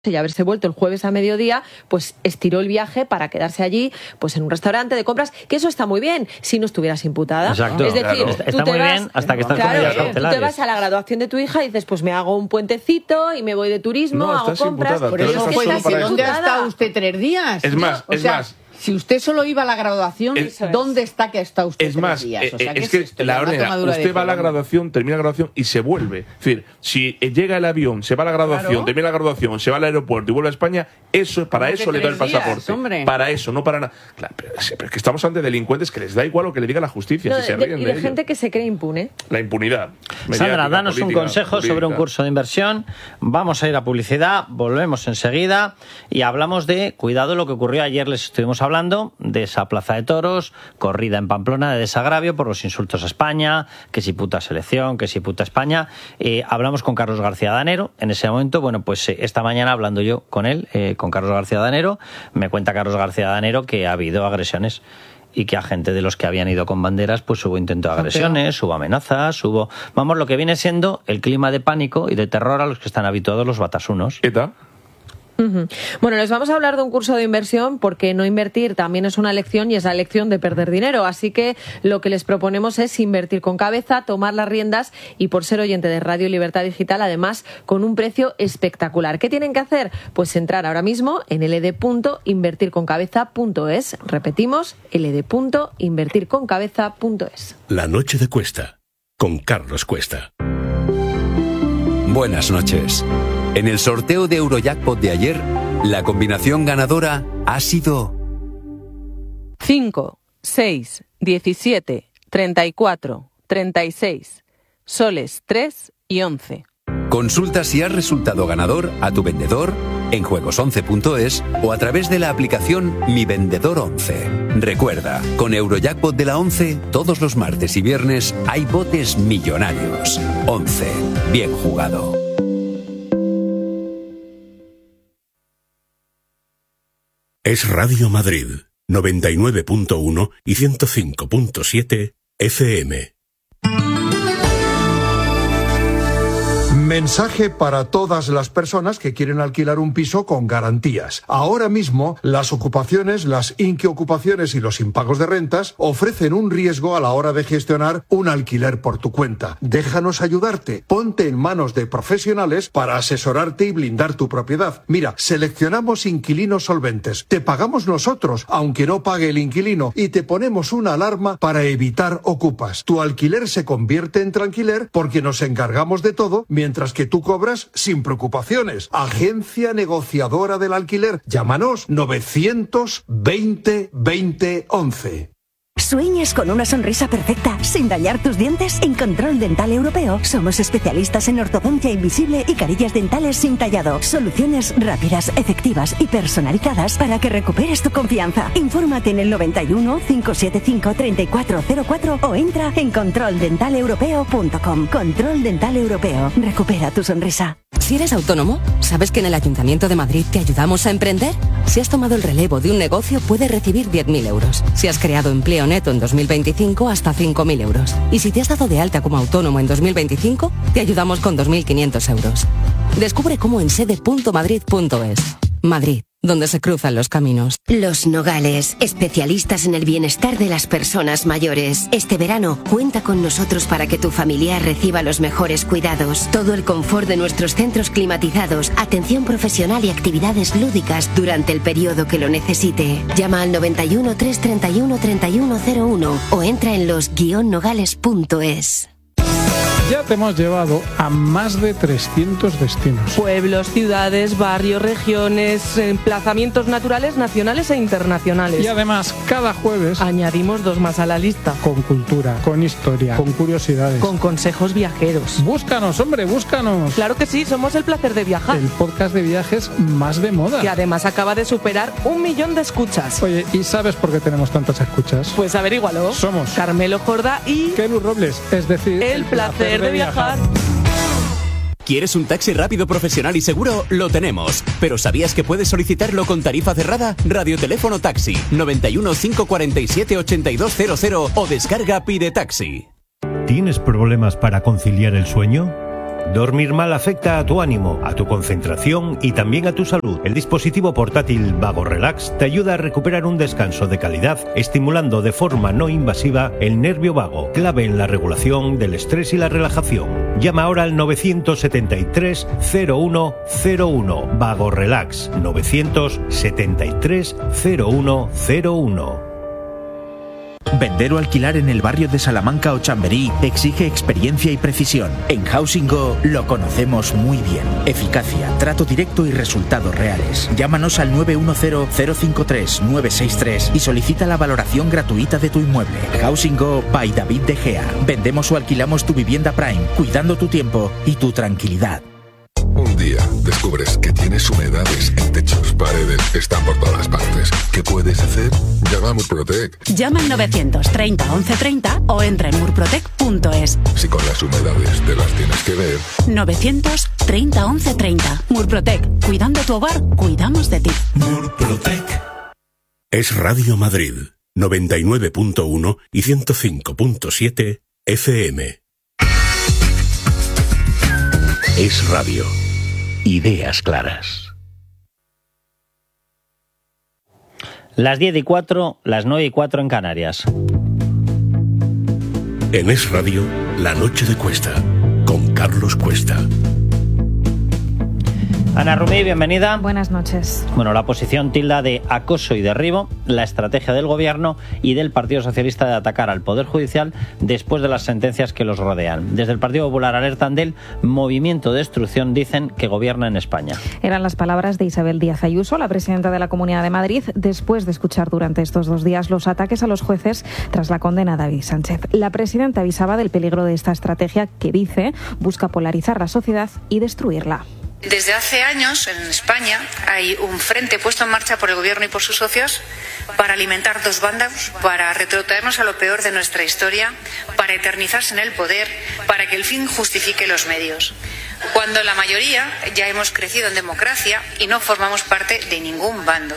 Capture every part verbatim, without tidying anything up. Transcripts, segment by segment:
y haberse vuelto el jueves a mediodía, pues estiró el viaje para quedarse allí, pues en un restaurante de compras, que eso está muy bien si no estuvieras imputada. Exacto. Es decir, claro. tú está te muy vas, bien hasta que estás claro, con medidas tú cautelares. te vas a la graduación de tu hija y dices, pues me hago un puentecito y me voy de turismo, No, hago estás compras. imputada, Por pero eso no es estás que solo estás para eso. ¿Dónde ha imputada. estado usted tres días? Es más, o es sea, más. Si usted solo iba a la graduación, Eso es. ¿dónde está que ha estado usted Es tres más, días? O eh, sea, es ¿qué que esto? la Una orden era, tomadura de usted va a la pelo. graduación, termina la graduación y se vuelve. Es decir, si llega el avión, se va a la graduación, Claro. termina la graduación, se va al aeropuerto y vuelve a España, eso para ¿Cómo que eso le da el tres días, pasaporte. hombre? Para eso, no para nada. Claro, pero, es- pero es que estamos ante delincuentes que les da igual lo que le diga la justicia, No, si se de- ríen y de, de ello. gente que se cree impune. La impunidad. Sandra, mediática, danos un política, consejo sobre un jurídica. curso de inversión. Vamos a ir a publicidad, volvemos enseguida y hablamos de, cuidado, lo que ocurrió ayer, les estuvimos hablando de esa plaza de toros, corrida en Pamplona de desagravio por los insultos a España, que si puta selección, que si puta España. Eh, hablamos con Carlos García Danero en ese momento. Bueno, pues eh, esta mañana hablando yo con él, eh, con Carlos García Danero, me cuenta Carlos García Danero que ha habido agresiones y que a gente de los que habían ido con banderas pues hubo intento de agresiones, hubo amenazas, hubo, vamos, lo que viene siendo el clima de pánico y de terror a los que están habituados los batasunos. ETA. Ujú. Bueno, les vamos a hablar de un curso de inversión porque no invertir también es una lección y es la lección de perder dinero. Así que lo que les proponemos es invertir con cabeza, tomar las riendas y por ser oyente de Radio Libertad Digital, además con un precio espectacular. ¿Qué tienen que hacer? Pues entrar ahora mismo en l d punto invertir con cabeza punto es. Repetimos, l d punto invertir con cabeza punto es. La noche de Cuesta, con Carlos Cuesta. Buenas noches. En el sorteo de Eurojackpot de ayer, la combinación ganadora ha sido cinco, seis, diecisiete, treinta y cuatro, treinta y seis, soles tres y once. Consulta si has resultado ganador a tu vendedor en juegos once punto es o a través de la aplicación Mi Vendedor once. Recuerda, con Eurojackpot de la once, todos los martes y viernes hay botes millonarios. once. Bien jugado. Es Radio Madrid, noventa y nueve punto uno y ciento cinco punto siete F M. Mensaje para todas las personas que quieren alquilar un piso con garantías. Ahora mismo, las ocupaciones, las inquiocupaciones y los impagos de rentas ofrecen un riesgo a la hora de gestionar un alquiler por tu cuenta. Déjanos ayudarte. Ponte en manos de profesionales para asesorarte y blindar tu propiedad. Mira, seleccionamos inquilinos solventes. Te pagamos nosotros, aunque no pague el inquilino, y te ponemos una alarma para evitar ocupas. Tu alquiler se convierte en tranquiler porque nos encargamos de todo mientras que tú cobras sin preocupaciones. Agencia negociadora del alquiler. Llámanos novecientos veinte veinte once. ¿Sueñas con una sonrisa perfecta sin dañar tus dientes? En Control Dental Europeo somos especialistas en ortodoncia invisible y carillas dentales sin tallado. Soluciones rápidas, efectivas y personalizadas para que recuperes tu confianza. Infórmate en el noventa y uno, cinco siete cinco, treinta y cuatro cero cuatro o entra en control dental europeo punto com. Control Dental Europeo. Recupera tu sonrisa. Si eres autónomo, ¿sabes que en el Ayuntamiento de Madrid te ayudamos a emprender? Si has tomado el relevo de un negocio, puedes recibir diez mil euros. Si has creado empleo neto en dos mil veinticinco, hasta cinco mil euros. Y si te has dado de alta como autónomo en dos mil veinticinco, te ayudamos con dos mil quinientos euros. Descubre cómo en sede punto madrid punto es. Madrid, donde se cruzan los caminos. Los Nogales, especialistas en el bienestar de las personas mayores. Este verano, cuenta con nosotros para que tu familiar reciba los mejores cuidados. Todo el confort de nuestros centros climatizados, atención profesional y actividades lúdicas durante el periodo que lo necesite. Llama al noventa y uno, trescientos treinta y uno, treinta y uno cero uno o entra en los guion nogales punto es. Ya te hemos llevado a más de trescientos destinos. Pueblos, ciudades, barrios, regiones, emplazamientos naturales, nacionales e internacionales. Y además, cada jueves añadimos dos más a la lista. Con cultura, con historia, con curiosidades, con consejos viajeros. Búscanos, hombre, búscanos. Claro que sí, somos El Placer de Viajar. El podcast de viajes más de moda. Que además acaba de superar un millón de escuchas. Oye, ¿y sabes por qué tenemos tantas escuchas? Pues averígualo. Somos Carmelo Jordá y Kelu Robles, es decir, El, el placer, placer de viajar. ¿Quieres un taxi rápido, profesional y seguro? Lo tenemos. ¿Pero sabías que puedes solicitarlo con tarifa cerrada? Radioteléfono Taxi noventa y uno, cinco cuarenta y siete, ochenta y dos cero cero o descarga Pide Taxi. ¿Tienes problemas para conciliar el sueño? Dormir mal afecta a tu ánimo, a tu concentración y también a tu salud. El dispositivo portátil Vago Relax te ayuda a recuperar un descanso de calidad, estimulando de forma no invasiva el nervio vago, clave en la regulación del estrés y la relajación. Llama ahora al novecientos setenta y tres cero uno cero uno. Vago Relax, novecientos setenta y tres cero uno cero uno. Vender o alquilar en el barrio de Salamanca o Chamberí exige experiencia y precisión. En Housing Go lo conocemos muy bien. Eficacia, trato directo y resultados reales. Llámanos al nueve uno cero cero cinco tres nueve seis tres y solicita la valoración gratuita de tu inmueble. Housing Go by David De Gea. Vendemos o alquilamos tu vivienda Prime, cuidando tu tiempo y tu tranquilidad. Un día descubres que tienes humedades en techos, paredes, están por todas partes. ¿Qué puedes hacer? Llama a Murprotec. Llama al novecientos treinta once treinta o entra en murprotec punto es. Si con las humedades te las tienes que ver. novecientos treinta once treinta. Murprotec. Cuidando tu hogar, cuidamos de ti. Murprotec. Es Radio Madrid, noventa y nueve punto uno y ciento cinco punto siete F M. Es radio. Ideas claras. Las diez y cuatro, las nueve y cuatro en Canarias. En Es Radio, La Noche de Cuesta, con Carlos Cuesta. Ana Rumí, bienvenida. Buenas noches. Bueno, la oposición tilda de acoso y derribo la estrategia del Gobierno y del Partido Socialista de atacar al Poder Judicial después de las sentencias que los rodean. Desde el Partido Popular alertan del movimiento de destrucción, dicen que gobierna en España. Eran las palabras de Isabel Díaz Ayuso, la presidenta de la Comunidad de Madrid, después de escuchar durante estos dos días los ataques a los jueces tras la condena a David Sánchez. La presidenta avisaba del peligro de esta estrategia que, dice, busca polarizar la sociedad y destruirla. Desde hace años en España hay un frente puesto en marcha por el Gobierno y por sus socios para alimentar dos bandas, para retrotraernos a lo peor de nuestra historia, para eternizarse en el poder, para que el fin justifique los medios. Cuando la mayoría ya hemos crecido en democracia y no formamos parte de ningún bando.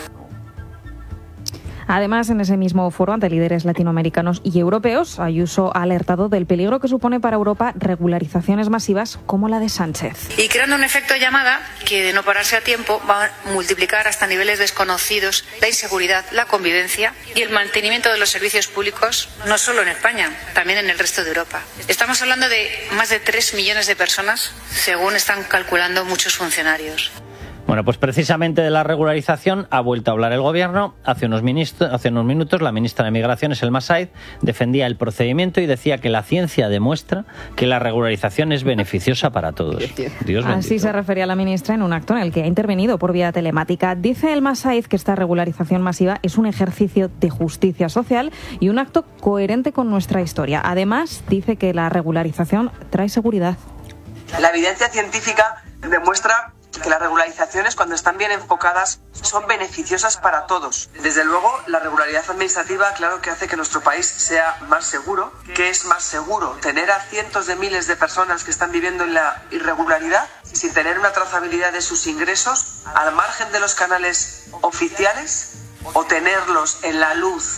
Además, en ese mismo foro ante líderes latinoamericanos y europeos, Ayuso ha alertado del peligro que supone para Europa regularizaciones masivas como la de Sánchez. Y creando un efecto llamada que, de no pararse a tiempo, va a multiplicar hasta niveles desconocidos la inseguridad, la convivencia y el mantenimiento de los servicios públicos, no solo en España, también en el resto de Europa. Estamos hablando de más de tres millones de personas, según están calculando muchos funcionarios. Bueno, pues precisamente de la regularización ha vuelto a hablar el Gobierno. Hace unos, ministro, hace unos minutos la ministra de Migraciones, Elma Said, defendía el procedimiento y decía que la ciencia demuestra que la regularización es beneficiosa para todos. Dios bendito. Así se refería la ministra en un acto en el que ha intervenido por vía telemática. Dice Elma Said que esta regularización masiva es un ejercicio de justicia social y un acto coherente con nuestra historia. Además, dice que la regularización trae seguridad. La evidencia científica demuestra que las regularizaciones, cuando están bien enfocadas, son beneficiosas para todos. Desde luego, la regularidad administrativa, claro que hace que nuestro país sea más seguro. ¿Qué es más seguro? ¿Tener a cientos de miles de personas que están viviendo en la irregularidad sin tener una trazabilidad de sus ingresos al margen de los canales oficiales, o tenerlos en la luz?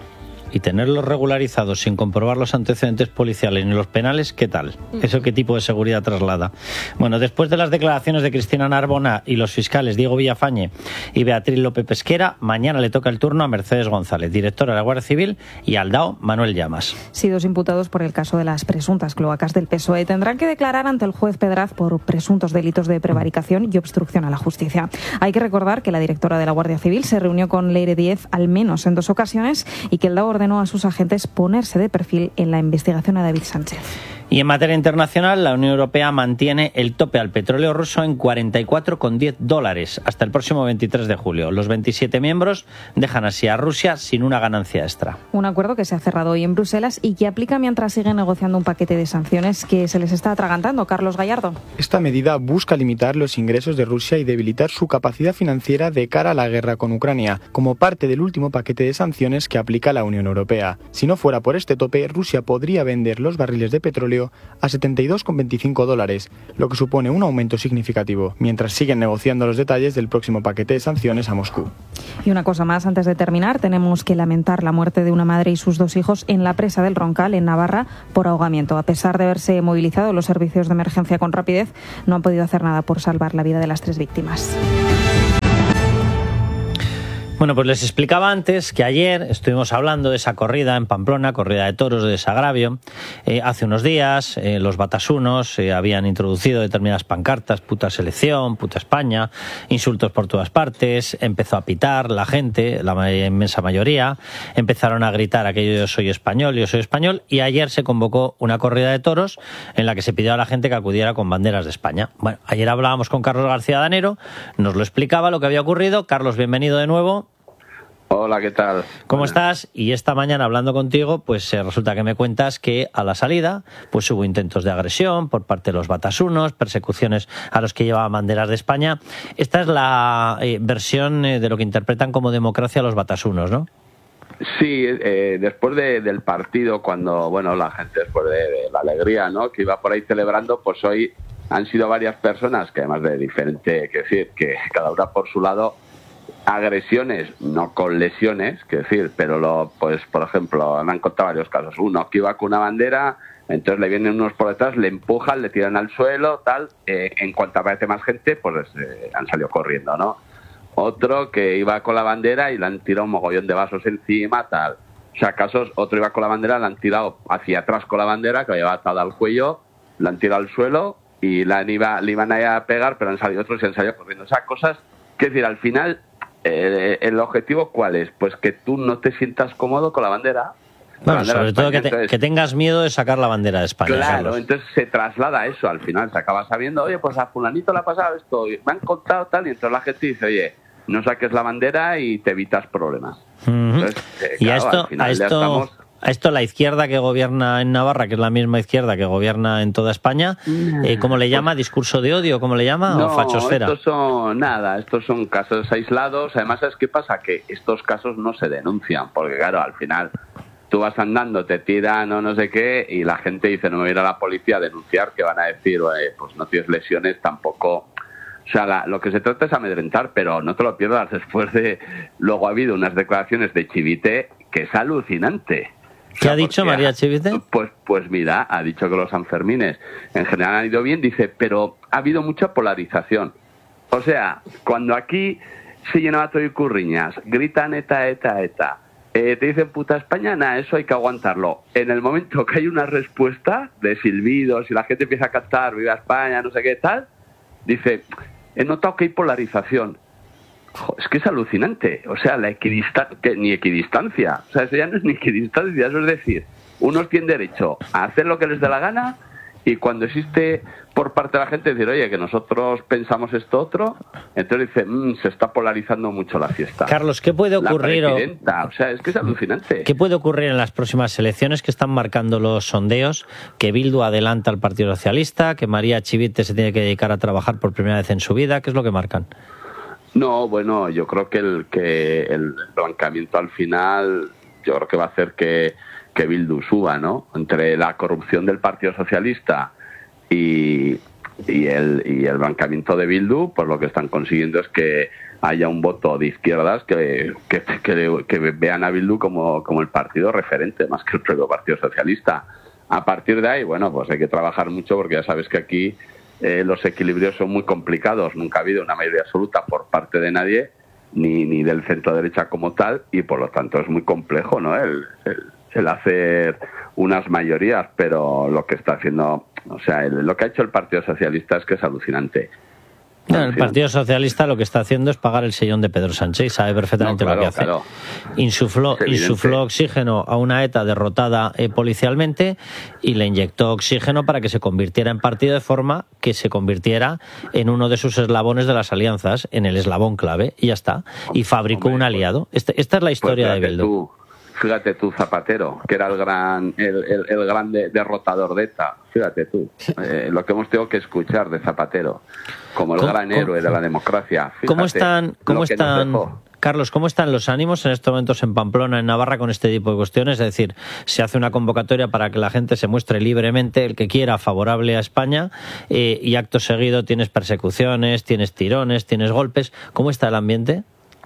Y tenerlos regularizados sin comprobar los antecedentes policiales ni los penales, ¿qué tal? ¿Eso qué tipo de seguridad traslada? Bueno, después de las declaraciones de Cristina Narbona y los fiscales Diego Villafañe y Beatriz López Pesquera, mañana le toca el turno a Mercedes González, directora de la Guardia Civil, y al D A O Manuel Llamas. Sí, dos imputados por el caso de las presuntas cloacas del P S O E tendrán que declarar ante el juez Pedraz por presuntos delitos de prevaricación y obstrucción a la justicia. Hay que recordar que la directora de la Guardia Civil se reunió con Leire Díez al menos en dos ocasiones y que el D A O ordenó a sus agentes ponerse de perfil en la investigación a David Sánchez. Y en materia internacional, la Unión Europea mantiene el tope al petróleo ruso en cuarenta y cuatro con diez dólares hasta el próximo veintitrés de julio. Los veintisiete miembros dejan así a Rusia sin una ganancia extra. Un acuerdo que se ha cerrado hoy en Bruselas y que aplica mientras sigue negociando un paquete de sanciones que se les está atragantando. Carlos Gallardo. Esta medida busca limitar los ingresos de Rusia y debilitar su capacidad financiera de cara a la guerra con Ucrania, como parte del último paquete de sanciones que aplica la Unión Europea. Si no fuera por este tope, Rusia podría vender los barriles de petróleo petróleo a setenta y dos con veinticinco dólares, lo que supone un aumento significativo, mientras siguen negociando los detalles del próximo paquete de sanciones a Moscú. Y una cosa más, antes de terminar, tenemos que lamentar la muerte de una madre y sus dos hijos en la presa del Roncal, en Navarra, por ahogamiento. A pesar de haberse movilizado los servicios de emergencia con rapidez, no han podido hacer nada por salvar la vida de las tres víctimas. Bueno, pues les explicaba antes que ayer estuvimos hablando de esa corrida en Pamplona, corrida de toros de Desagravio. Eh, hace unos días eh, los batasunos eh, habían introducido determinadas pancartas, puta selección, puta España, insultos por todas partes, empezó a pitar la gente, la inmensa mayoría, empezaron a gritar aquello yo soy español, yo soy español, y ayer se convocó una corrida de toros en la que se pidió a la gente que acudiera con banderas de España. Bueno, ayer hablábamos con Carlos García Danero, nos lo explicaba lo que había ocurrido. Carlos, bienvenido de nuevo. Hola, ¿qué tal? ¿Cómo Buenas. estás? Y esta mañana hablando contigo, pues eh, resulta que me cuentas que a la salida pues hubo intentos de agresión por parte de los batasunos, persecuciones a los que llevaban banderas de España. Esta es la eh, versión eh, de lo que interpretan como democracia los batasunos, ¿no? Sí, eh, después de, del partido, cuando, bueno, la gente después de, de la alegría, ¿no?, que iba por ahí celebrando, pues hoy han sido varias personas que además de diferente, que decir, que cada una por su lado, agresiones, no con lesiones, que decir, pero lo, pues por ejemplo, me han contado varios casos. Uno que iba con una bandera, entonces le vienen unos por detrás, le empujan, le tiran al suelo, tal, eh, en cuanto aparece más gente, pues eh, han salido corriendo, ¿no? Otro que iba con la bandera y le han tirado un mogollón de vasos encima, tal. O sea, casos, otro iba con la bandera, le han tirado hacia atrás con la bandera, que la llevaba atada al cuello, le han tirado al suelo y la iba, le iban a pegar, pero han salido otros y han salido corriendo. O sea, cosas, que decir, al final, eh, ¿el objetivo cuál es? Pues que tú no te sientas cómodo con la bandera. Bueno, bandera sobre todo que, te, entonces, que tengas miedo de sacar la bandera de España. Claro, Carlos. Entonces se traslada eso, al final se acaba sabiendo, oye, pues a fulanito le ha pasado esto, y me han contado tal, y entonces la gente dice, oye, no saques la bandera y te evitas problemas. Uh-huh. Entonces, eh, y claro, a esto, al final a esto, estamos... a esto la izquierda que gobierna en Navarra, que es la misma izquierda que gobierna en toda España, eh, ¿cómo le llama? ¿Discurso de odio? ¿Cómo le llama? No, ¿O fachosfera? estos son nada, estos son casos aislados. Además, ¿sabes qué pasa? Que estos casos no se denuncian, porque claro, al final tú vas andando, te tiran o no sé qué, y la gente dice, no me voy a ir a la policía a denunciar, que van a decir, oye, pues no tienes lesiones, tampoco... O sea, la, lo que se trata es amedrentar, pero no te lo pierdas después de... Luego ha habido unas declaraciones de Chivite que es alucinante. ¿Qué o sea, ha dicho María Chivite? Pues, pues mira, ha dicho que los Sanfermines en general han ido bien, dice, pero ha habido mucha polarización. O sea, cuando aquí se llenaba todo y curriñas, gritan eta, eta, eta, eh, te dicen puta España, nada, eso hay que aguantarlo. En el momento que hay una respuesta de silbidos y la gente empieza a cantar viva España, no sé qué tal, dice, he notado que hay polarización. Jo, es que es alucinante. O sea, la equidistancia, que ni equidistancia. O sea, eso ya no es ni equidistancia. Eso es decir, unos tienen derecho a hacer lo que les dé la gana, y cuando existe por parte de la gente decir, oye, que nosotros pensamos esto otro, entonces dice, mmm, se está polarizando mucho la fiesta. Carlos, ¿qué puede ocurrir? La presidenta, o sea, es que es alucinante. ¿Qué puede ocurrir en las próximas elecciones que están marcando los sondeos? Que Bildu adelanta al Partido Socialista, que María Chivite se tiene que dedicar a trabajar por primera vez en su vida. ¿Qué es lo que marcan? No, bueno, yo creo que el que el blancamiento al final, yo creo que va a hacer que, que Bildu suba, ¿no? Entre la corrupción del Partido Socialista y, y el y el blancamiento de Bildu, pues lo que están consiguiendo es que haya un voto de izquierdas que, que, que, que vean a Bildu como, como el partido referente, más que el propio Partido Socialista. A partir de ahí, bueno, pues hay que trabajar mucho, porque ya sabes que aquí eh, los equilibrios son muy complicados. Nunca ha habido una mayoría absoluta por parte de nadie, ni, ni del centro derecha como tal, y por lo tanto es muy complejo, ¿no? El, el, el hacer unas mayorías, pero lo que está haciendo, o sea, el, lo que ha hecho el Partido Socialista es que es alucinante. No, el Partido Socialista lo que está haciendo es pagar el sellón de Pedro Sánchez, y sabe perfectamente no, claro, lo que hace. Claro. Insufló, insufló oxígeno a una ETA derrotada eh, policialmente, y le inyectó oxígeno para que se convirtiera en partido, de forma que se convirtiera en uno de sus eslabones de las alianzas, en el eslabón clave, y ya está. Y fabricó Hombre, un aliado. Este, esta es la historia pues de Bildu. Tú, fíjate tú, Zapatero, que era el gran el, el, el gran de, derrotador de ETA. Fíjate tú, eh, lo que hemos tenido que escuchar de Zapatero, como el gran héroe de la democracia. Fíjate, ¿Cómo están, cómo están, Carlos, ¿cómo están los ánimos en estos momentos en Pamplona, en Navarra, con este tipo de cuestiones? Es decir, se hace una convocatoria para que la gente se muestre libremente, el que quiera, favorable a España, eh, y acto seguido tienes persecuciones, tienes tirones, tienes golpes. ¿Cómo está el ambiente?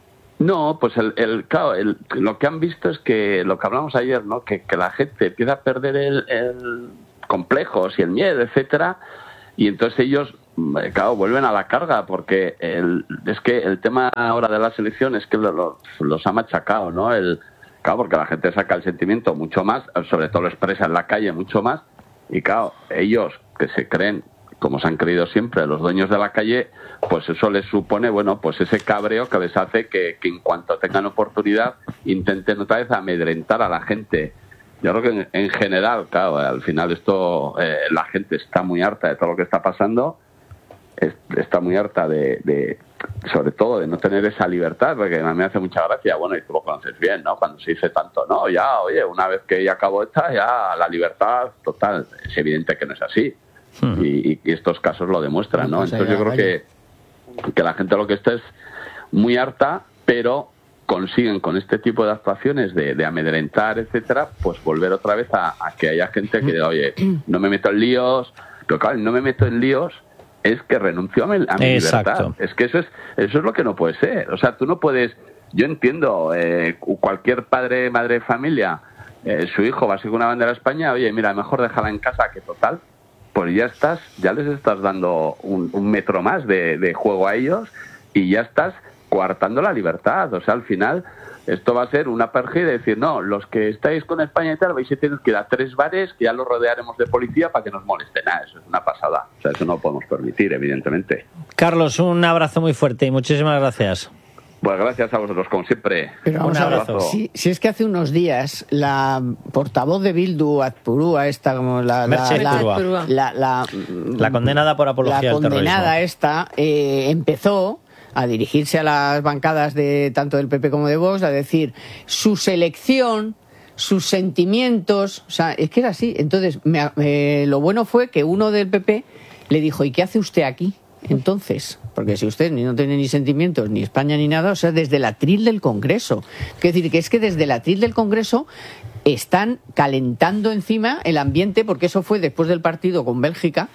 No, pues el, el, claro, el, lo que han visto es que, lo que hablamos ayer, ¿no? Que, que la gente empieza a perder el, el complejos y el miedo, etcétera, y entonces ellos, claro, vuelven a la carga, porque el, es que el tema ahora de la selección es que lo, lo, los ha machacado, ¿no? El, claro, porque la gente saca el sentimiento mucho más, sobre todo lo expresa en la calle mucho más, y claro, ellos que se creen, como se han creído siempre, los dueños de la calle, pues eso les supone, bueno, pues ese cabreo que les hace que, que en cuanto tengan oportunidad intenten otra vez amedrentar a la gente. Yo creo que en, en general, claro, al final esto, eh, la gente está muy harta de todo lo que está pasando, es, está muy harta de, de, sobre todo, de no tener esa libertad, porque a mí me hace mucha gracia, bueno, y tú lo conoces bien, ¿no? Cuando se dice tanto, no, ya, oye, una vez que ya acabó esta, ya la libertad total. Es evidente que no es así. Hmm. Y, y estos casos lo demuestran, ¿no? Entonces yo creo que, que la gente lo que está es muy harta, pero consiguen con este tipo de actuaciones de, de amedrentar, etcétera, pues volver otra vez a, a que haya gente que diga, oye, no me meto en líos, pero claro, no me meto en líos es que renuncio a mi, a mi libertad. Es que eso es, eso es lo que no puede ser. O sea, tú no puedes, yo entiendo, eh, cualquier padre, madre de familia, eh, su hijo va a seguir una bandera de España, oye, mira, mejor déjala en casa, que total, pues ya estás, ya les estás dando un, un metro más de, de juego a ellos y ya estás coartando la libertad. O sea, al final esto va a ser una perja de decir, no, los que estáis con España y tal, vais a tener que ir a tres bares que ya los rodearemos de policía para que nos molesten. Ah, eso es una pasada. O sea, eso no lo podemos permitir, evidentemente. Carlos, un abrazo muy fuerte y muchísimas gracias. Pues gracias a vosotros, como siempre. Pero vamos a ver, si, si es que hace unos días la portavoz de Bildu, Azpurúa, esta como la la la, la, la, la, la condenada por apología la al terrorismo. La condenada esta eh, empezó a dirigirse a las bancadas de tanto del P P como de Vox, a decir su selección, sus sentimientos, o sea, es que era así. Entonces, me, eh, lo bueno fue que uno del P P le dijo, ¿y qué hace usted aquí? Entonces, porque si usted ni no tiene ni sentimientos, ni España ni nada, o sea, desde el atril del Congreso. Es decir, que es que desde el atril del Congreso están calentando encima el ambiente, porque eso fue después del partido con Bélgica,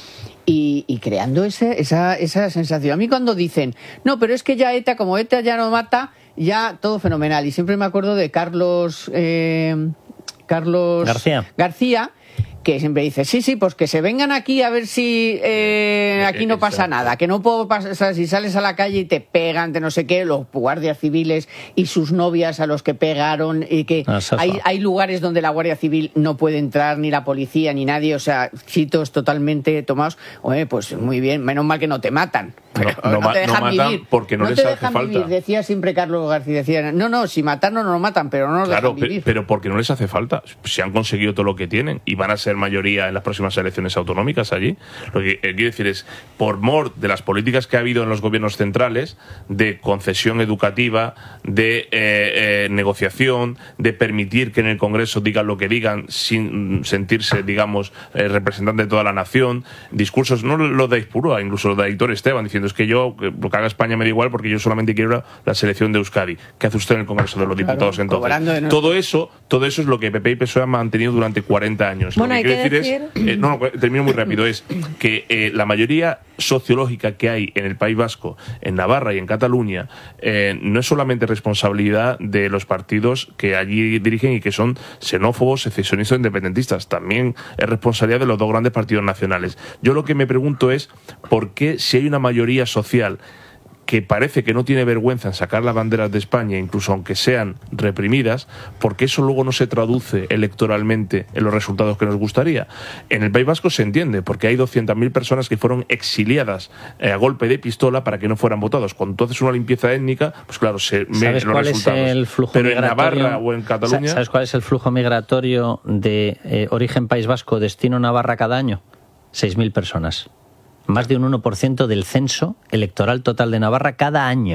y, y creando ese, esa, esa sensación. A mí cuando dicen, no, pero es que ya ETA, como ETA ya no mata, ya todo fenomenal. Y siempre me acuerdo de Carlos, eh, Carlos García. García, que siempre dice, sí, sí, pues que se vengan aquí a ver si eh, aquí no pasa nada, que no puedo pasar, o sea, si sales a la calle y te pegan, de no sé qué, los guardias civiles y sus novias a los que pegaron, y que ah, hay, hay lugares donde la Guardia Civil no puede entrar, ni la policía, ni nadie, o sea, sitios totalmente tomados. Oye, pues muy bien, menos mal que no te matan. Pero no, no, no te dejan no matan vivir. Porque no, no les te hace dejan falta. Vivir. Decía siempre Carlos García, decía, no, no, si matarnos no nos matan, pero no nos claro, dejan vivir. Pero porque no les hace falta. Si han conseguido todo lo que tienen y van a ser mayoría en las próximas elecciones autonómicas allí, lo que quiero decir es, por mor de las políticas que ha habido en los gobiernos centrales, de concesión educativa, de eh, eh, negociación, de permitir que en el Congreso digan lo que digan sin sentirse, digamos, eh, representante de toda la nación, discursos, no los de Azpurúa, incluso los de Aitor Esteban, diciendo es que yo, lo que haga España me da igual porque yo solamente quiero la selección de Euskadi. ¿Qué hace usted en el Congreso de los Diputados claro, entonces? Todo eso, todo eso es lo que P P y P S O E han mantenido durante cuarenta años. Bueno, lo que hay quiero que decir, decir... es, eh, no, no, termino muy rápido, es que eh, la mayoría sociológica que hay en el País Vasco, en Navarra y en Cataluña, eh, no es solamente responsabilidad de los partidos que allí dirigen y que son xenófobos, secesionistas e independentistas, también es responsabilidad de los dos grandes partidos nacionales. Yo lo que me pregunto es, ¿por qué si hay una mayoría social que parece que no tiene vergüenza en sacar las banderas de España, incluso aunque sean reprimidas, porque eso luego no se traduce electoralmente en los resultados que nos gustaría? En el País Vasco se entiende, porque hay doscientas mil personas que fueron exiliadas eh, a golpe de pistola para que no fueran votados. Cuando tú haces una limpieza étnica, pues claro, se ven los cuál resultados. Es el flujo Pero migratorio, en Navarra o en Cataluña... ¿Sabes cuál es el flujo migratorio de eh, origen País Vasco, destino Navarra cada año? seis mil personas. Más de un uno por ciento del censo electoral total de Navarra cada año.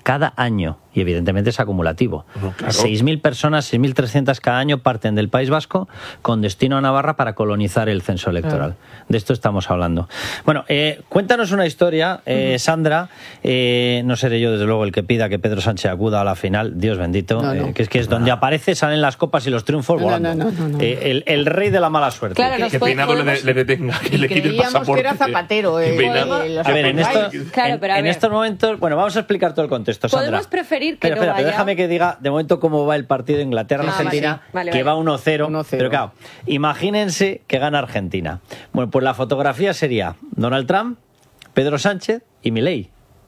cada año. Y evidentemente es acumulativo. No, claro. seis mil personas, seis mil trescientas cada año parten del País Vasco con destino a Navarra para colonizar el censo electoral. Claro. De esto estamos hablando. Bueno, eh, cuéntanos una historia, eh, uh-huh. Sandra. Eh, no seré yo, desde luego, el que pida que Pedro Sánchez acuda a la final. Dios bendito. No, no. Eh, que es que es donde aparece, salen las copas y los triunfos no, volando. No, no, no, no, no. Eh, el, el rey de la mala suerte. Claro, que, que Peinado podemos... le, le detenga, que le quite el pasaporte. Que era Zapatero. Eh, eh, a ver, en estos, claro, pero a en, ver. en estos momentos... Bueno, vamos a explicar todo el contexto, Sandra. Podemos preferir que espera, no espera, vaya... Déjame que diga de momento cómo va el partido de Inglaterra-Argentina, ah, vale, que vale. va uno cero. Pero claro, imagínense que gana Argentina. Bueno, pues la fotografía sería Donald Trump, Pedro Sánchez y Milei.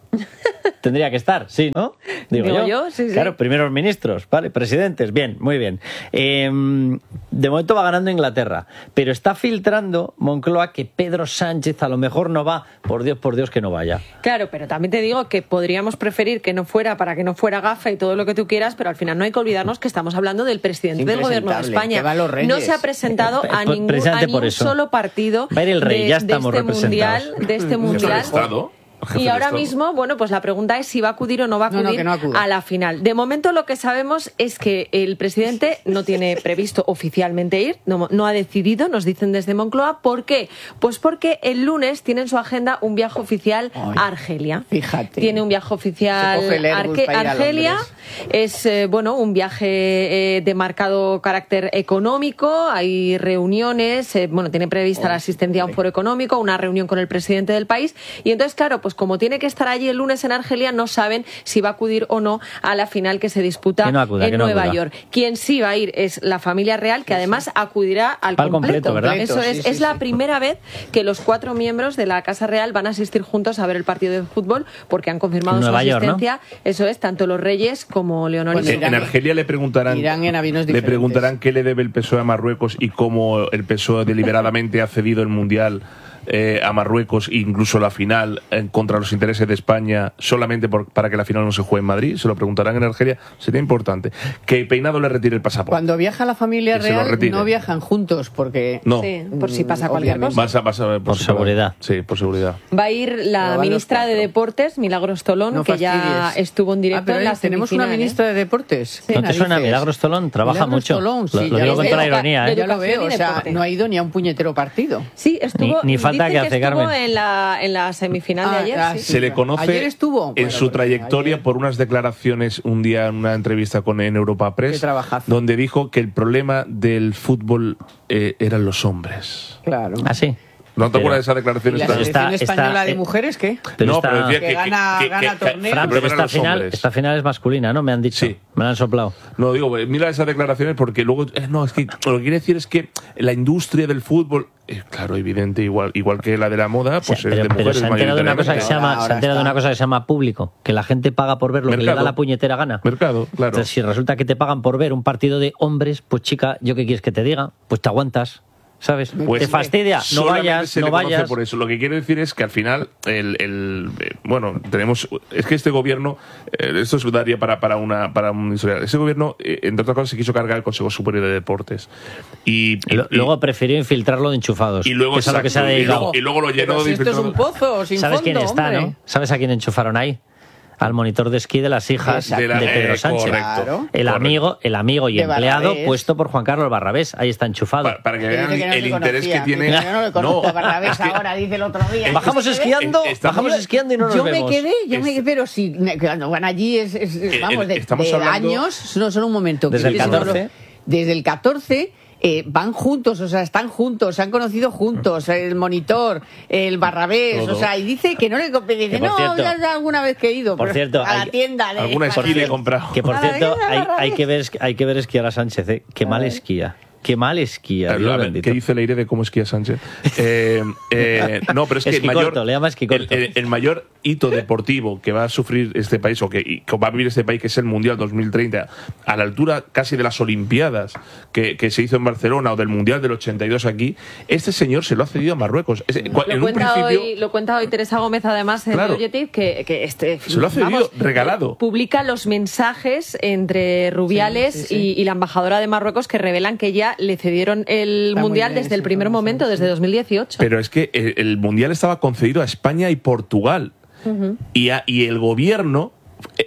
Tendría que estar, sí, ¿no? Digo, Digo yo. yo, sí, sí. Claro, primeros ministros, ¿vale? Presidentes, bien, muy bien. Eh, de momento va ganando Inglaterra, pero está filtrando Moncloa que Pedro Sánchez a lo mejor no va. Por Dios, por Dios que no vaya. Claro, pero también te digo que podríamos preferir que no fuera para que no fuera gafa y todo lo que tú quieras, pero al final no hay que olvidarnos que estamos hablando del presidente del gobierno de España. No se ha presentado a ningún, a ni un solo partido va a ir el rey, de, ya estamos de este mundial, de este mundial. Y ahora mismo, bueno, pues la pregunta es si va a acudir o no va a acudir no, no, no a la final. De momento lo que sabemos es que el presidente no tiene previsto oficialmente ir, no, no ha decidido, nos dicen desde Moncloa. ¿Por qué? Pues porque el lunes tiene en su agenda un viaje oficial Ay, a Argelia. Fíjate. Tiene un viaje oficial a Arge Argelia. Es, eh, bueno, un viaje eh, de marcado carácter económico. Hay reuniones, eh, bueno, tiene prevista oh, la asistencia a un foro económico, una reunión con el presidente del país. Y entonces, claro, pues como tiene que estar allí el lunes en Argelia, no saben si va a acudir o no a la final que se disputa no acuda, en no Nueva acuda. York. Quien sí va a ir es la familia real, que además acudirá al completo, completo, ¿verdad? Eso es, sí, sí, es la sí. primera vez que los cuatro miembros de la Casa Real van a asistir juntos a ver el partido de fútbol, porque han confirmado su asistencia. York, ¿no? Eso es, tanto los Reyes como Leonor pues y en, en Argelia le preguntarán, le preguntarán qué le debe el P S O E a Marruecos y cómo el P S O E deliberadamente ha cedido el Mundial Eh, a Marruecos, incluso la final en contra los intereses de España, solamente por, para que la final no se juegue en Madrid. Se lo preguntarán en Argelia. Sería importante que Peinado le retire el pasaporte. Cuando viaja la familia que real no viajan juntos porque no. Sí, por si pasa cualquier cosa. Vas a, vas a, por, por seguridad. Sí, por seguridad. Va a ir la ministra de Deportes, Milagros Tolón, no que ya estuvo en directo ah, en las tenemos una ministra de Deportes. Sí. ¿No te suena? Milagros Tolón trabaja Milagros mucho. Tolón, sí, lo lo digo con toda la ironía. ¿eh? Yo lo veo, o sea, no ha ido ni a un puñetero partido. Sí, estuvo. Ni, ni falta que hace, Carmen. En la, en la semifinal ah, de ayer. Ah, sí. Se le conoce ¿Ayer estuvo? en Bueno, su trayectoria ayer. por unas declaraciones un día en una entrevista con en Europa Press, donde dijo que el problema del fútbol eh, eran los hombres. Claro. ¿Ah, sí? ¿No te acuerdas de esa declaración? ¿Y la selección está, española está, de mujeres qué? Pero no, está, pero decía que, que, gana, que, gana que, torneos. Fran, pero esta final, esta final es masculina, ¿no? Me han dicho. Sí. Me la han soplado. No, digo, mira esas declaraciones porque luego... Eh, no, es que lo que quiere decir es que la industria del fútbol... Eh, claro, evidente, igual igual que la de la moda, pues sí, es pero, de mujeres. Pero se ha enterado de una cosa que se llama, se ha enterado de una cosa que se llama público, que la gente paga por ver lo Mercado. que le da la puñetera gana. Mercado, claro. Entonces, si resulta que te pagan por ver un partido de hombres, pues chica, ¿yo qué quieres que te diga? Pues te aguantas. ¿Sabes? Pues te fastidia, no vayas, se no le vayas. Por eso. Lo que quiero decir es que al final, el, el eh, bueno, tenemos, es que este gobierno, eh, esto se daría para, para una para un historial. Ese gobierno, eh, entre otras cosas, se quiso cargar el Consejo Superior de Deportes. Y, y, y luego prefirió infiltrarlo de enchufados. Y luego, que es a lo que se ha dedicado. Y luego, y luego lo llenó de esto es un pozo sin ¿Sabes fondo, quién está, hombre? no? ¿Sabes a quién enchufaron ahí? Al monitor de esquí de las hijas de, la, de Pedro eh, Sánchez. Correcto, el correcto. amigo, el amigo y de empleado Barrabés. puesto por Juan Carlos Barrabés. Ahí está enchufado. Para, para que vean que no el interés conocía, que tiene. Que yo no lo conozco no, a Barrabés es que, ahora, dice el otro día. Bajamos esquiando, es, bajamos yo, esquiando y no nos yo vemos. Me quedé, yo es, me pero si cuando van allí es, es eh, vamos, de, estamos de hablando, años, no solo un momento. Desde el catorce. Desde el catorce. Eh, van juntos, o sea, están juntos, se han conocido juntos, el monitor, el Barrabés, todo. O sea, y dice que no le dice, no, cierto, ya alguna vez que he ido por pero cierto, a la hay, tienda de alguna esquí le he comprado. Que por cierto, hay, hay que ver hay que ver esquiar a Sánchez, ¿eh? Qué mal esquía. Qué mal esquía. Claro, ver, ¿qué dice Leire de cómo esquía Sánchez? Eh, eh, no, pero es que el mayor, le llama el, el, el mayor hito deportivo que va a sufrir este país, o que, que va a vivir este país, que es el Mundial dos mil treinta, a la altura casi de las Olimpiadas que, que se hizo en Barcelona, o del Mundial del ochenta y dos aquí, este señor se lo ha cedido a Marruecos. Es, lo, en cuenta un principio, hoy, lo cuenta hoy Teresa Gómez, además, en claro, Objective, que, que este, se lo ha cedido, vamos, regalado. Publica los mensajes entre Rubiales sí, sí, sí. Y, y la embajadora de Marruecos que revelan que ya le cedieron el Está Mundial bien, desde el primer momento, desde dos mil dieciocho. Pero es que el, el Mundial estaba concedido a España y Portugal. Uh-huh. y, a, y el gobierno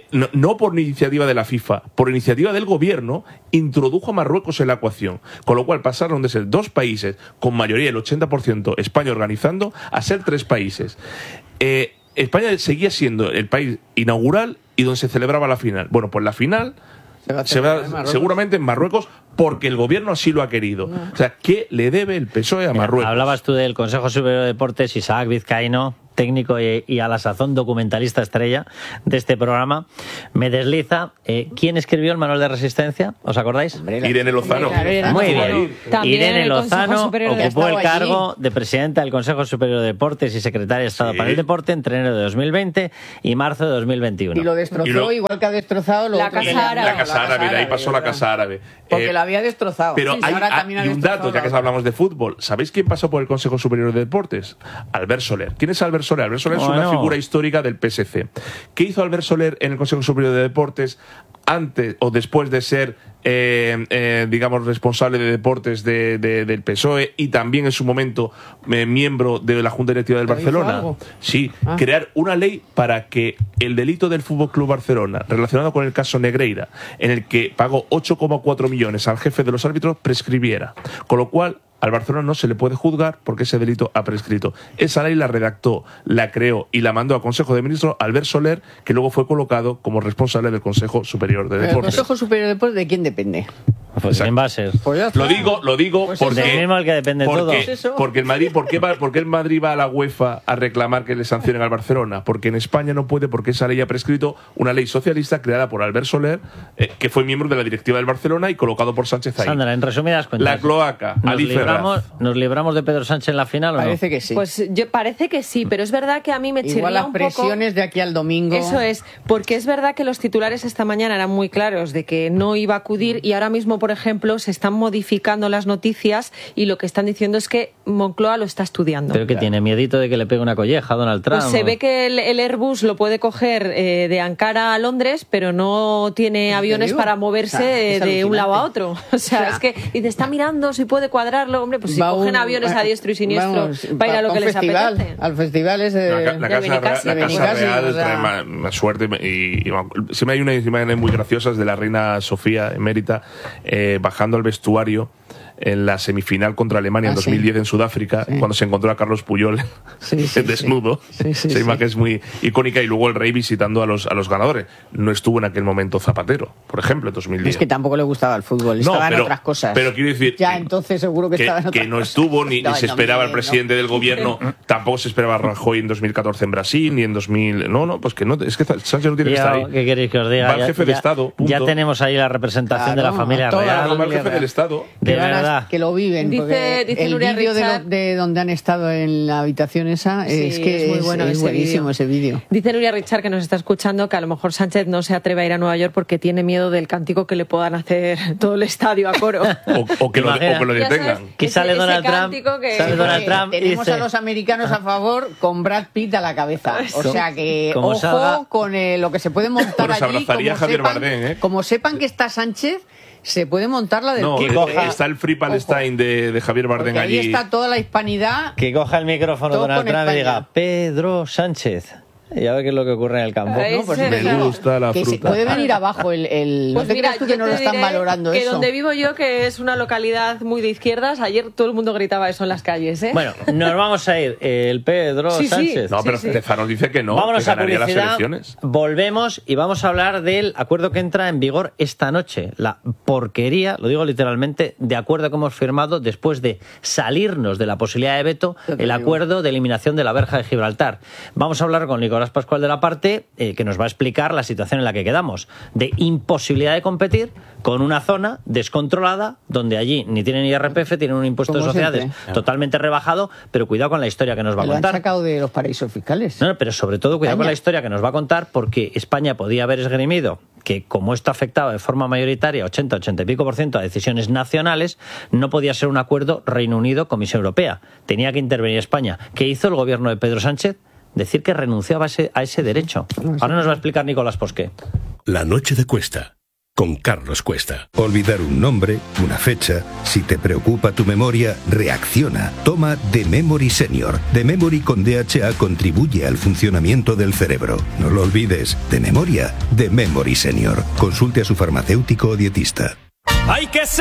no, no por iniciativa de la FIFA, por iniciativa del gobierno, introdujo a Marruecos en la ecuación. Con lo cual pasaron de ser dos países con mayoría, el ochenta por ciento España organizando, a ser tres países. Eh, España seguía siendo el país inaugural y donde se celebraba la final. Bueno, pues la final se va a se va, en seguramente en Marruecos, porque el gobierno así lo ha querido. No. O sea, ¿qué le debe el P S O E a Marruecos? Mira, hablabas tú del Consejo Superior de Deportes, Isaac Vizcaíno, técnico y, y a la sazón documentalista estrella de este programa, me desliza. Eh, ¿Quién escribió el manual de resistencia? ¿Os acordáis? Irene Lozano. Muy bien. Irene Lozano ocupó el cargo de presidenta del Consejo Superior de Deportes y secretaria de Estado sí. para el Deporte entre enero de dos mil veinte y marzo de dos mil veintiuno. Y lo destrozó y lo... igual que ha destrozado lo la, otro casa árabe. la Casa Árabe. De ahí pasó la Casa Árabe. Porque eh, lo había destrozado. Pero sí, hay, ahora también hay un dato, ya que hablamos de fútbol. ¿Sabéis quién pasó por el Consejo Superior de Deportes? Albert Soler. ¿Quién es Albert Soler? Albert Soler bueno. es una figura histórica del P S C. ¿Qué hizo Albert Soler en el Consejo Superior de Deportes antes o después de ser, eh, eh, digamos, responsable de deportes de, de, del P S O E y también en su momento eh, miembro de la Junta Directiva del Barcelona? Sí, ah. crear una ley para que el delito del Fútbol Club Barcelona relacionado con el caso Negreira, en el que pagó ocho coma cuatro millones al jefe de los árbitros, prescribiera. Con lo cual, al Barcelona no se le puede juzgar porque ese delito ha prescrito. Esa ley la redactó, la creó y la mandó al Consejo de Ministros Albert Soler, que luego fue colocado como responsable del Consejo Superior de Deportes. ¿El Consejo Superior de Deportes de quién depende? Pues ¿quién va a ser? Pues lo digo, lo digo pues porque el mismo el que depende porque, todo. Porque el Madrid, ¿por qué, va, ¿por qué el Madrid va a la UEFA a reclamar que le sancionen al Barcelona? Porque en España no puede, porque esa ley ha prescrito una ley socialista creada por Albert Soler, eh, que fue miembro de la directiva del Barcelona y colocado por Sánchez ahí. Sandra, en resumidas cuentas, la cloaca, nos Ali libramos, Ferraz. ¿Nos libramos de Pedro Sánchez en la final o no? Parece que sí. Pues yo parece que sí, pero es verdad que a mí me chirría un poco. Igual las presiones de aquí al domingo. Eso es, porque es verdad que los titulares esta mañana eran muy claros de que no iba a acudir y ahora mismo, por ejemplo, se están modificando las noticias y lo que están diciendo es que Moncloa lo está estudiando. Pero que claro. tiene miedito de que le pegue una colleja a Donald Trump. Pues se ve que el, el Airbus lo puede coger eh, de Ankara a Londres, pero no tiene aviones para moverse o sea, de un lado a otro. O sea, o sea, es que dice, está mirando si puede cuadrarlo. Hombre, pues si cogen un, aviones a diestro y siniestro vamos, para ir a lo que les festival, apetece. Al festival es de, la, la de Casa, Real, la casa Real o sea, trae más, más suerte y, y, y siempre hay unas imágenes muy graciosas de la reina Sofía emérita eh, bajando al vestuario en la semifinal contra Alemania ah, en dos mil diez sí. en Sudáfrica, sí. cuando se encontró a Carlos Puyol sí, sí, desnudo. Sí. Sí, sí, Esa imagen sí. es muy icónica. Y luego el rey visitando a los, a los ganadores. No estuvo en aquel momento Zapatero, por ejemplo, en dos mil diez. Es que tampoco le gustaba el fútbol, no, estaba pero, en otras cosas. Pero quiero decir... Ya, entonces seguro que, que estaba en otras Que no cosas. estuvo, ni, no, ni se esperaba el presidente no. del gobierno, tampoco se esperaba Rajoy en dos mil catorce en Brasil, ni en dos mil... No, no, pues que no, es que Sánchez no tiene ya, que estar ahí. ¿Qué queréis que os diga? Va el ya, jefe ya, de Estado, punto. Ya tenemos ahí la representación claro, de la familia toda, real. Va el jefe del Estado. De verdad. Que lo viven. Dice, dice el Nuria vídeo de, Richard, de donde han estado en la habitación esa sí, es que es, muy bueno es, es buenísimo vídeo. ese vídeo. Dice Nuria Richard, que nos está escuchando, que a lo mejor Sánchez no se atreve a ir a Nueva York porque tiene miedo del cántico que le puedan hacer todo el estadio a coro. o, o, que lo, o que lo detengan. Que sale ese, Donald ese Trump. Que... Sale Donald Trump tenemos dice... a los americanos a favor con Brad Pitt a la cabeza. O sea que como ojo salga... con eh, lo que se puede montar bueno, allí. Se abrazaría como Javier sepan, Bardem, ¿eh? Como sepan que está Sánchez, se puede montar la del no, que coja, está el Free Palestine de, de Javier Bardem Porque allí. Ahí está toda la hispanidad. Que coja el micrófono Donald Trump España. Y diga Pedro Sánchez. Y a ver qué es lo que ocurre en el campo. No, pues me claro, gusta la que fruta. Se puede venir abajo el... el pues no te mira, creas tú que no lo están valorando que eso. Donde vivo yo, que es una localidad muy de izquierdas, ayer todo el mundo gritaba eso en las calles, ¿eh? Bueno, nos vamos a ir. El Pedro sí, Sánchez. Sí, no, pero sí, Stefano sí. dice que no, vámonos que ganaría a publicidad, las elecciones. Volvemos y vamos a hablar del acuerdo que entra en vigor esta noche. La porquería, lo digo literalmente, de acuerdo que hemos firmado después de salirnos de la posibilidad de veto, el acuerdo de eliminación de la verja de Gibraltar. Vamos a hablar con Nicolás Pascual de la Parte, eh, que nos va a explicar la situación en la que quedamos, de imposibilidad de competir con una zona descontrolada, donde allí ni tienen I R P F, tienen un impuesto Como de sociedades siempre. totalmente rebajado, pero cuidado con la historia que nos va a Lo contar. Han sacado de los paraísos fiscales. No, no, pero sobre todo cuidado España. con la historia que nos va a contar, porque España podía haber esgrimido que como esto afectaba de forma mayoritaria, ochenta, ochenta y pico por ciento a decisiones nacionales, no podía ser un acuerdo Reino Unido-Comisión Europea. Tenía que intervenir España. ¿Qué hizo el gobierno de Pedro Sánchez? Decir que renunciaba a ese, a ese derecho. Ahora nos va a explicar Nicolás Posqué. La noche de Cuesta. con Carlos Cuesta. Olvidar un nombre, una fecha, si te preocupa tu memoria, reacciona. Toma The Memory Senior. The Memory con D H A contribuye al funcionamiento del cerebro. No lo olvides, de memoria, The Memory Senior. Consulte a su farmacéutico o dietista. Hay que